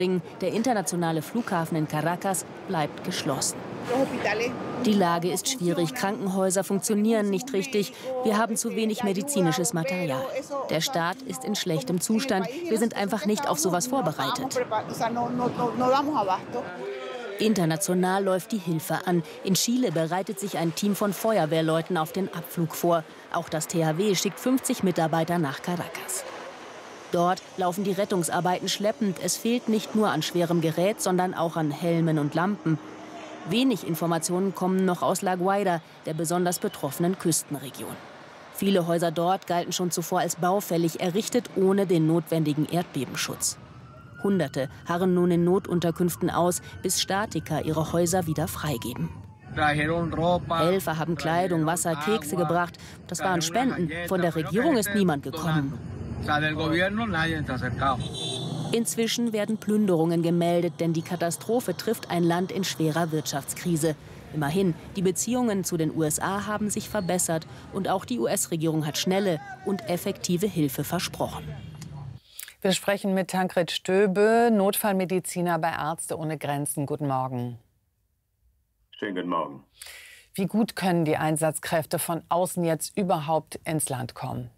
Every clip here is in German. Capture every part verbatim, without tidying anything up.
Der internationale Flughafen in Caracas bleibt geschlossen. Die Lage ist schwierig. Krankenhäuser funktionieren nicht richtig. Wir haben zu wenig medizinisches Material. Der Staat ist in schlechtem Zustand. Wir sind einfach nicht auf sowas vorbereitet. International läuft die Hilfe an. In Chile bereitet sich ein Team von Feuerwehrleuten auf den Abflug vor. Auch das T H W schickt fünfzig Mitarbeiter nach Caracas. Dort laufen die Rettungsarbeiten schleppend. Es fehlt nicht nur an schwerem Gerät, sondern auch an Helmen und Lampen. Wenig Informationen kommen noch aus La Guaira, der besonders betroffenen Küstenregion. Viele Häuser dort galten schon zuvor als baufällig, errichtet ohne den notwendigen Erdbebenschutz. Hunderte harren nun in Notunterkünften aus, bis Statiker ihre Häuser wieder freigeben. Helfer haben Kleidung, Wasser, Kekse gebracht. Das waren Spenden. Von der Regierung ist niemand gekommen. Inzwischen werden Plünderungen gemeldet, denn die Katastrophe trifft ein Land in schwerer Wirtschaftskrise. Immerhin, die Beziehungen zu den U S A haben sich verbessert und auch die U S-Regierung hat schnelle und effektive Hilfe versprochen. Wir sprechen mit Tancred Stöbe, Notfallmediziner bei Ärzte ohne Grenzen. Guten Morgen. Schönen guten Morgen. Wie gut können die Einsatzkräfte von außen jetzt überhaupt ins Land kommen?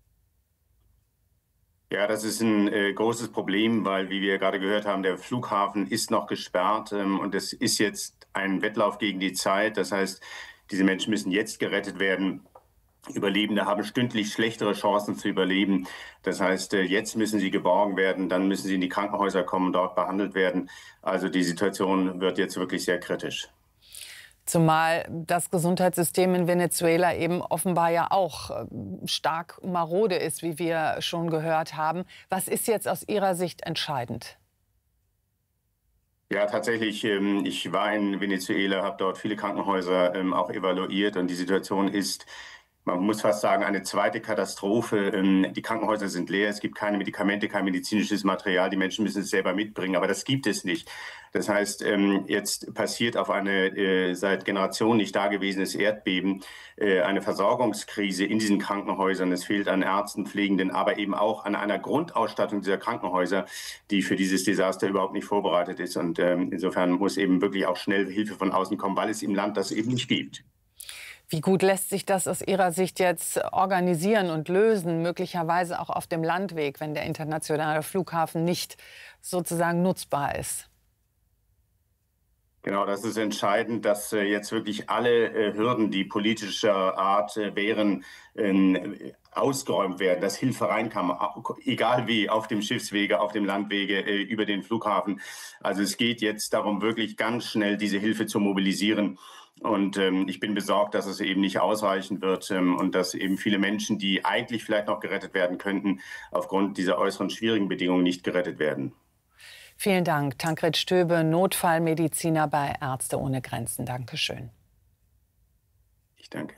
Ja, das ist ein äh, großes Problem, weil, wie wir gerade gehört haben, der Flughafen ist noch gesperrt ähm, und es ist jetzt ein Wettlauf gegen die Zeit. Das heißt, diese Menschen müssen jetzt gerettet werden. Überlebende haben stündlich schlechtere Chancen zu überleben. Das heißt, äh, jetzt müssen sie geborgen werden, dann müssen sie in die Krankenhäuser kommen, dort behandelt werden. Also die Situation wird jetzt wirklich sehr kritisch. Zumal das Gesundheitssystem in Venezuela eben offenbar ja auch stark marode ist, wie wir schon gehört haben. Was ist jetzt aus Ihrer Sicht entscheidend? Ja, tatsächlich. Ich war in Venezuela, habe dort viele Krankenhäuser auch evaluiert und die Situation ist, man muss fast sagen, eine zweite Katastrophe. Die Krankenhäuser sind leer, es gibt keine Medikamente, kein medizinisches Material, die Menschen müssen es selber mitbringen, aber das gibt es nicht. Das heißt, jetzt passiert auf eine seit Generationen nicht dagewesenes Erdbeben eine Versorgungskrise in diesen Krankenhäusern. Es fehlt an Ärzten, Pflegenden, aber eben auch an einer Grundausstattung dieser Krankenhäuser, die für dieses Desaster überhaupt nicht vorbereitet ist. Und insofern muss eben wirklich auch schnell Hilfe von außen kommen, weil es im Land das eben nicht gibt. Wie gut lässt sich das aus Ihrer Sicht jetzt organisieren und lösen, möglicherweise auch auf dem Landweg, wenn der internationale Flughafen nicht sozusagen nutzbar ist? Genau, das ist entscheidend, dass äh, jetzt wirklich alle äh, Hürden, die politischer Art äh, wären, äh, ausgeräumt werden, dass Hilfe reinkam, egal wie, auf dem Schiffswege, auf dem Landwege, äh, über den Flughafen. Also es geht jetzt darum, wirklich ganz schnell diese Hilfe zu mobilisieren. Und ähm, ich bin besorgt, dass es eben nicht ausreichen wird ähm, und dass eben viele Menschen, die eigentlich vielleicht noch gerettet werden könnten, aufgrund dieser äußeren schwierigen Bedingungen nicht gerettet werden. Vielen Dank, Tancred Stöbe, Notfallmediziner bei Ärzte ohne Grenzen. Dankeschön. Ich danke.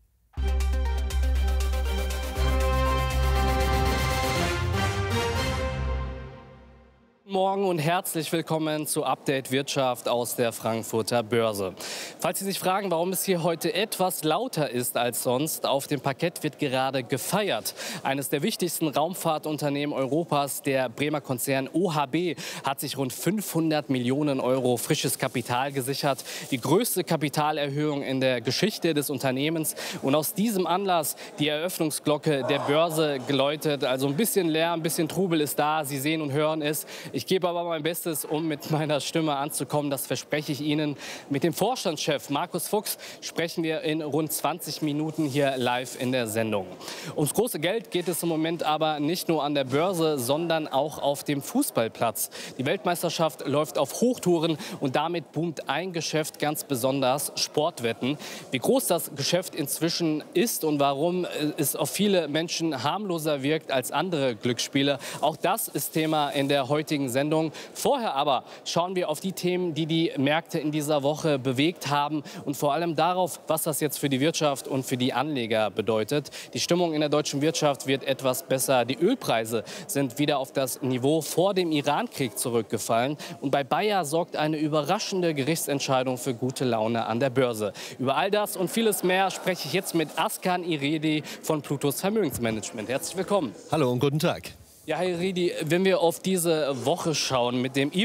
Morgen und herzlich willkommen zu Update Wirtschaft aus der Frankfurter Börse. Falls Sie sich fragen, warum es hier heute etwas lauter ist als sonst, auf dem Parkett wird gerade gefeiert. Eines der wichtigsten Raumfahrtunternehmen Europas, der Bremer Konzern O H B, hat sich rund fünfhundert Millionen Euro frisches Kapital gesichert. Die größte Kapitalerhöhung in der Geschichte des Unternehmens. Und aus diesem Anlass die Eröffnungsglocke der Börse geläutet. Also ein bisschen Lärm, ein bisschen Trubel ist da. Sie sehen und hören es. Ich gebe aber mein Bestes, um mit meiner Stimme anzukommen. Das verspreche ich Ihnen. Mit dem Vorstandschef Markus Fuchs sprechen wir in rund zwanzig Minuten hier live in der Sendung. Ums große Geld geht es im Moment aber nicht nur an der Börse, sondern auch auf dem Fußballplatz. Die Weltmeisterschaft läuft auf Hochtouren und damit boomt ein Geschäft ganz besonders: Sportwetten. Wie groß das Geschäft inzwischen ist und warum es auf viele Menschen harmloser wirkt als andere Glücksspiele, auch das ist Thema in der heutigen Sendung. Vorher aber schauen wir auf die Themen, die die Märkte in dieser Woche bewegt haben und vor allem darauf, was das jetzt für die Wirtschaft und für die Anleger bedeutet. Die Stimmung in der deutschen Wirtschaft wird etwas besser. Die Ölpreise sind wieder auf das Niveau vor dem Iran-Krieg zurückgefallen. Und bei Bayer sorgt eine überraschende Gerichtsentscheidung für gute Laune an der Börse. Über all das und vieles mehr spreche ich jetzt mit Askan Iredi von Plutos Vermögensmanagement. Herzlich willkommen. Hallo und guten Tag. Ja, Herr Iredi, wenn wir auf diese Woche schauen mit dem